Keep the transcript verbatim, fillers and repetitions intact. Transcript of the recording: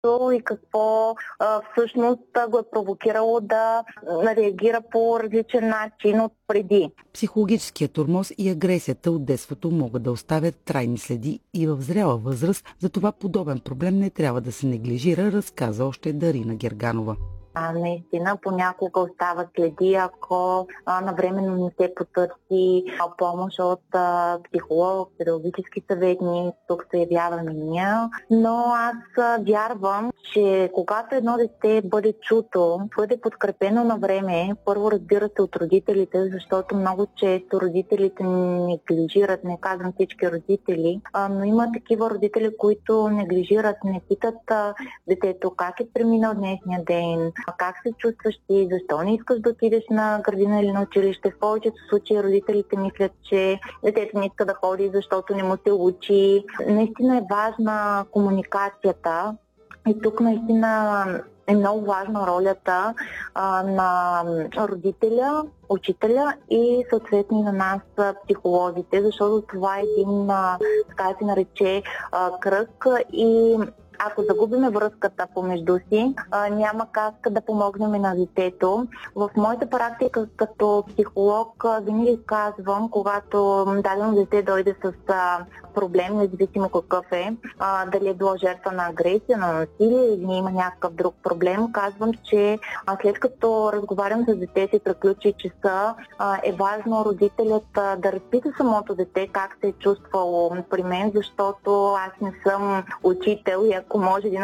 и какво а, всъщност го е провокирало да реагира по различен начин от преди. Психологическият тормоз и агресията от детството могат да оставят трайни следи и в зряла възраст, затова подобен проблем не трябва да се неглижира, разказа още Дарина Герганова. А, наистина, понякога остават следи, ако а, навременно не се потърси а, помощ от а, психолог, педагогически съветник, тук се явяваме ние. Но аз а, вярвам, че когато едно дете бъде чуто, бъде подкрепено на време, първо разбира се от родителите, защото много често родителите неглижират, не казвам всички родители, а, но има такива родители, които неглижират, не питат а, детето как е преминал днешния ден, как се чувстваш ти, защо не искаш да отидеш на градина или на училище. В повечето случаи родителите мислят, че детето не иска да ходи, защото не му се учи. Наистина е важна комуникацията и тук наистина е много важна ролята а, на родителя, учителя и съответно на нас, психолозите, защото това е един, а, така да се нарече, а, кръг и ако загубиме връзката помежду си, а, няма как да помогнем на детето. В моята практика като психолог а, винаги казвам, когато дадено дете дойде с а, проблем, независимо какъв е, а, дали е била жертва на агресия, на насилие или има някакъв друг проблем, казвам, че а, след като разговарям с дете си, приключи часа, а, е важно родителят а, да разпита самото дете как се е чувствало при мен, защото аз не съм учител и ако може един